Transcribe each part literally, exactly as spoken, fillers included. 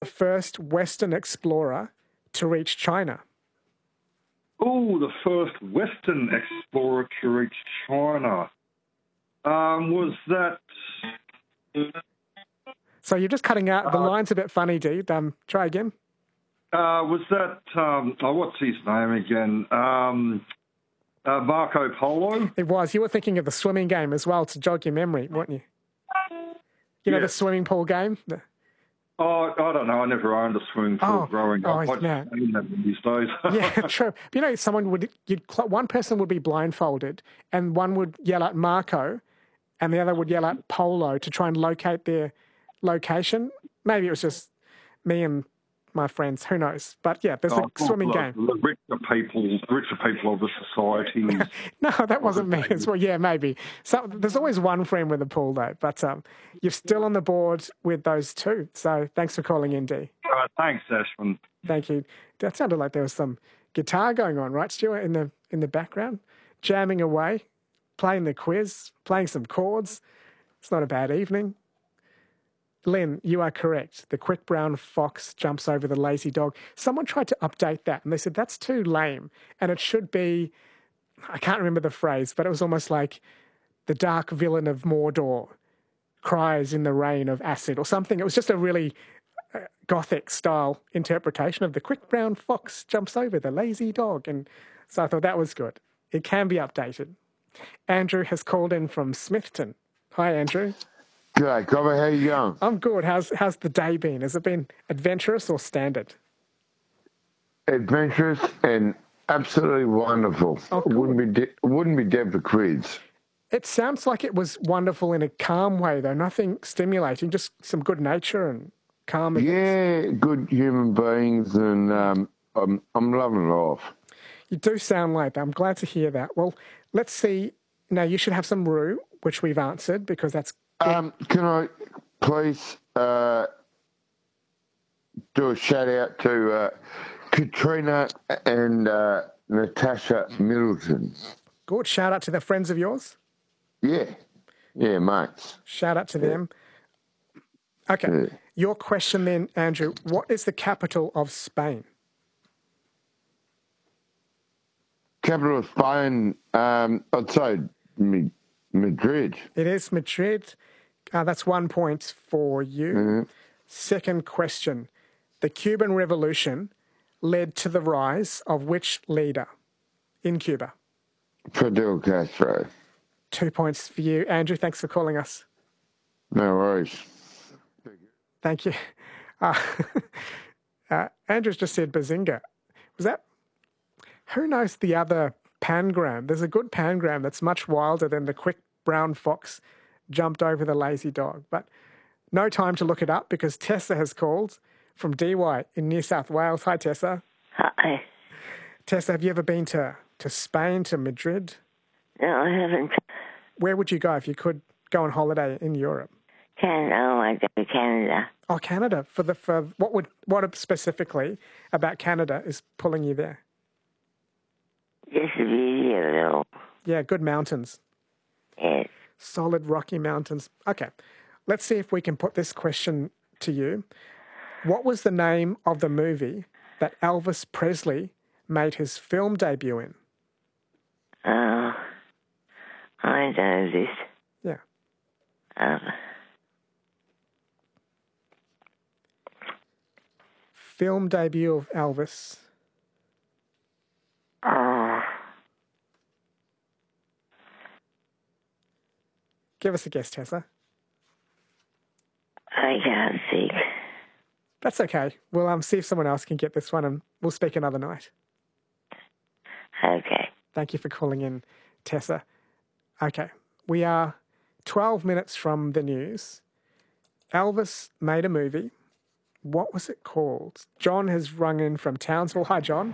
first Western explorer to reach China? Oh, the first Western explorer to reach China. Um, was that... So you're just cutting out. The Uh, line's a bit funny, Dee. Um, try again. Uh, was that... Um, oh, what's his name again? Um, uh, Marco Polo? It was. You were thinking of the swimming game as well to jog your memory, weren't you? You know, the Yes. swimming pool game? The- Oh, I don't know. I never owned a swimming pool Oh, growing oh, up. I've man. seen them these days. Yeah, true. But you know, someone would, you'd, cl- one person would be blindfolded and one would yell at Marco and the other would yell at Polo to try and locate their location. Maybe it was just me and my friends. Who knows? But yeah, there's Oh, a swimming look, game. The richer people, the richer people of the society. No, that wasn't me as well. Yeah, maybe. So there's always one friend with a pool though. But um, you're still on the board with those two. So thanks for calling in, Dee. Uh, thanks, Ashman. Thank you. That sounded like there was some guitar going on, right, Stuart, in the in the background, jamming away, playing the quiz, playing some chords. It's not a bad evening. Lynn, you are correct. The quick brown fox jumps over the lazy dog. Someone tried to update that, and they said that's too lame, and it should be. I can't remember the phrase, but it was almost like the dark villain of Mordor cries in the rain of acid or something. It was just a really uh, gothic style interpretation of the quick brown fox jumps over the lazy dog. And so I thought that was good. It can be updated. Andrew has called in from Smithton. Hi, Andrew. G'day, Cobber. How you going? I'm good. How's how's the day been? Has it been adventurous or standard? Adventurous and absolutely wonderful. Oh, cool. Wouldn't be de- wouldn't be dead for quids. It sounds like it was wonderful in a calm way, though. Nothing stimulating, just some good nature and calm. Yeah, good human beings, and um, I'm I'm loving life. You do sound like that. I'm glad to hear that. Well, let's see. Now, you should have some roux, which we've answered because that's good. Um, can I please uh, do a shout out to uh, Katrina and uh, Natasha Middleton? Good. Shout out to the friends of yours. Yeah, yeah, mates. Shout out to them. Okay. Yeah. Your question then, Andrew. What is the capital of Spain? Capital of Spain, um, I'd say Mi- Madrid. It is Madrid. Uh, that's one point for you. Mm-hmm. Second question. The Cuban Revolution led to the rise of which leader in Cuba? Fidel Castro. Two points for you. Andrew, thanks for calling us. No worries. Thank you. Uh, uh, Andrew's just said Bazinga. Was that? Who knows the other pangram? There's a good pangram that's much wilder than the quick brown fox jumped over the lazy dog. But no time to look it up because Tessa has called from D Y in New South Wales. Hi, Tessa. Hi. Tessa, have you ever been to, to Spain, to Madrid? No, I haven't. Where would you go if you could go on holiday in Europe? Canada. Oh, I go to Canada. Oh, Canada. For the for what would what specifically about Canada is pulling you there? Just the beauty of it all. Yeah, good mountains. Yes. Solid rocky mountains. Okay. Let's see if we can put this question to you. What was the name of the movie that Elvis Presley made his film debut in? Oh, I know this. Yeah. Um, Film debut of Elvis. oh, Give us a guess, Tessa. I can't think. That's okay. We'll um, see if someone else can get this one and we'll speak another night. Okay. Thank you for calling in, Tessa. Okay. We are twelve minutes from the news. Elvis made a movie. What was it called? John has rung in from Townsville. Hi, John.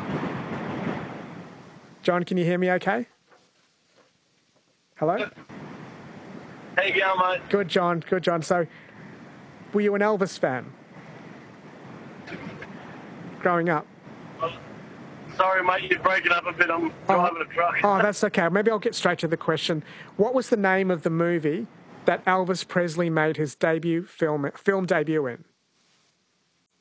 John, can you hear me okay? Hello? How you going, mate? Good, John. Good, John. So, were you an Elvis fan growing up? Sorry, mate, you're breaking up a bit. I'm driving a truck. Oh, that's okay. Maybe I'll get straight to the question. What was the name of the movie that Elvis Presley made his debut film film debut in?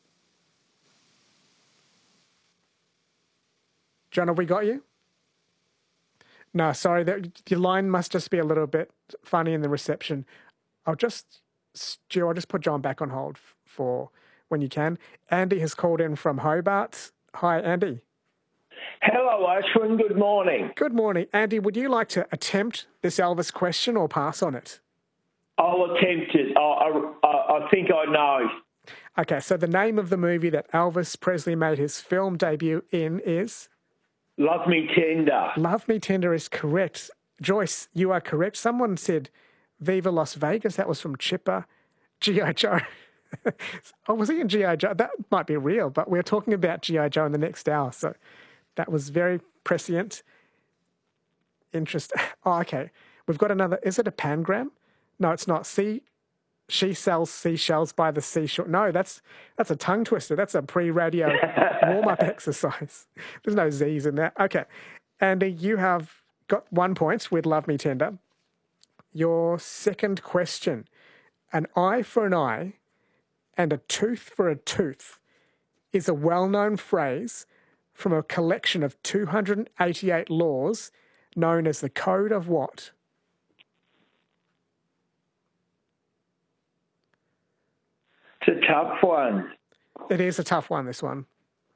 John, have we got you? No, sorry, that, your line must just be a little bit funny in the reception. I'll just, Stu, I'll just put John back on hold f- for when you can. Andy has called in from Hobart. Hi, Andy. Hello, Ashwin. Good morning. Good morning. Andy, would you like to attempt this Elvis question or pass on it? I'll attempt it. I, I, I think I know. Okay, so the name of the movie that Elvis Presley made his film debut in is? Love Me Tender. Love Me Tender is correct. Joyce, you are correct. Someone said Viva Las Vegas. That was from Chipper. G I. Joe. Oh, was he in G I. Joe? That might be real, but we're talking about G I. Joe in the next hour, so that was very prescient. Interest. Oh, okay. We've got another. Is it a pangram? No, it's not. See, she sells seashells by the seashore. No, that's that's a tongue twister. That's a pre-radio warm-up exercise. There's no Z's in that. Okay. Andy, you have got one point with Love Me Tender. Your second question. An eye for an eye and a tooth for a tooth is a well-known phrase from a collection of two hundred eighty-eight laws known as the Code of what? It's a tough one. It is a tough one, this one.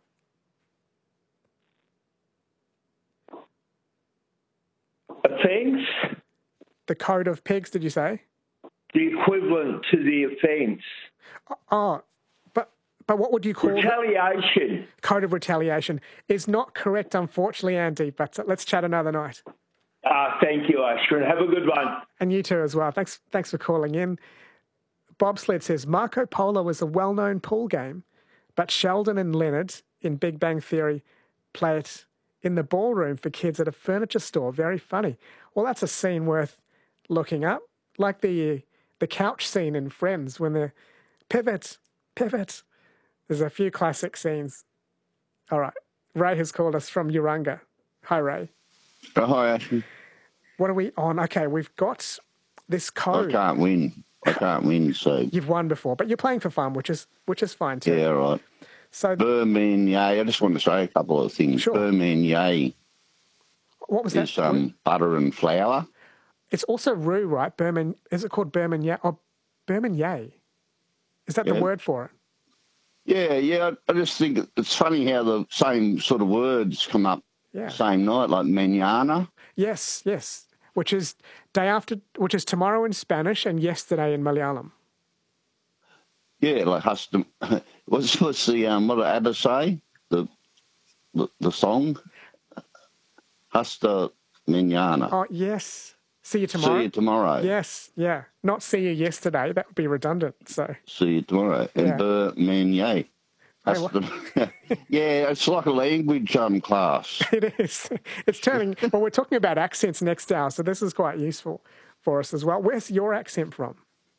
Offence? The Code of Pigs, did you say? The equivalent to the offence. Oh, but but what would you call it? Retaliation. Code of Retaliation is not correct, unfortunately, Andy, but let's chat another night. Ah, thank you, Ashwin. Have a good one. And you too as well. Thanks, thanks for calling in. Bobsled says, Marco Polo is a well-known pool game, but Sheldon and Leonard in Big Bang Theory play it in the ballroom for kids at a furniture store. Very funny. Well, that's a scene worth looking up, like the the couch scene in Friends when the pivot, pivot. There's a few classic scenes. All right. Ray has called us from Urunga. Hi, Ray. Oh, hi, Ashley. What are we on? Okay, we've got this code. I can't win. I can't win, so... You've won before, but you're playing for fun, which is which is fine too. Yeah, right. So, Berman Yay. I just want to say a couple of things. Sure. Berman Yay what was is that? um, butter and flour. It's also roux, right? Berman. Is it called Berman Yay? Oh, Berman Yay. Is that Yeah. the word for it? Yeah, yeah. I just think it's funny how the same sort of words come up Yeah. same night, like manana. Yes, yes. Which is day after, which is tomorrow in Spanish and yesterday in Malayalam. Yeah, like hasta. What's what's the um? What did ABBA say? The the, the song. Hasta manana. Oh, yes. See you tomorrow. See you tomorrow. Yes, yeah. Not see you yesterday. That would be redundant. So See you tomorrow. And Yeah. Berman Yay. Hey, Hasta- yeah, it's like a language um class. it is. It's turning. Well, we're talking about accents next hour, so this is quite useful for us as well. Where's your accent from?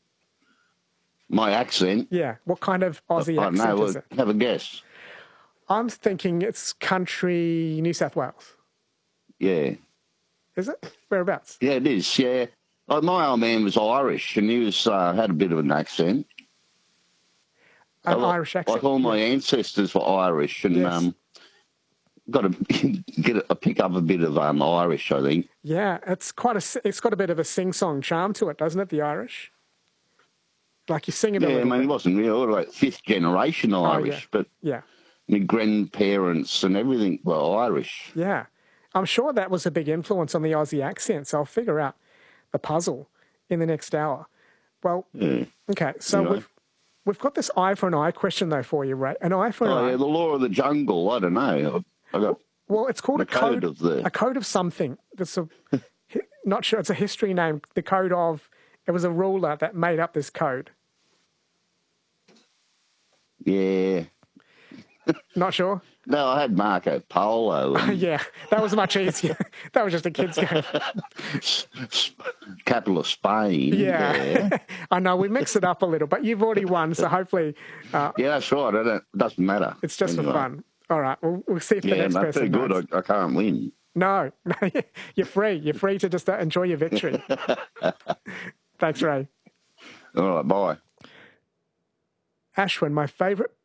My accent. Yeah. What kind of Aussie I don't accent know. is it? Have a guess. I'm thinking it's country New South Wales. Yeah. Is it? Whereabouts? Yeah, it is. Yeah. Like my old man was Irish, and he was uh, had a bit of an accent. An like, Irish accent. Like all my ancestors were Irish, and Yes. um, got to get a, pick up a bit of um Irish, I think. Yeah, it's quite a. It's got a bit of a sing-song charm to it, doesn't it? The Irish. Like you sing it a Yeah, I little mean, he bit. wasn't really like fifth generation Irish, but Yeah, my grandparents and everything were Irish. yeah. I'm sure that was a big influence on the Aussie accent. So I'll figure out the puzzle in the next hour. Well, Yeah. okay. So Anyway. we've we've got this eye for an eye question though for you, Ray. An eye for an Oh, eye. yeah, the law of the jungle. I don't know. I I got Well, it's called the a code, code of the- a code of something. That's a not sure. It's a history name. The code of it was a ruler that made up this code. yeah. Not sure. No, I had Marco Polo and Yeah, that was much easier. That was just a kid's game. S- S- capital of Spain. Yeah, Yeah, I know we mix it up a little, but you've already won, so hopefully uh, Yeah, that's right. I don't, it doesn't matter. it's just Anyway. for fun. All right, we'll, we'll see if the Yeah, next not person too good. knows. I, I can't win. No, no, you're free. You're free to just uh, enjoy your victory. Thanks, Ray. All right, bye. Ashwin, my favourite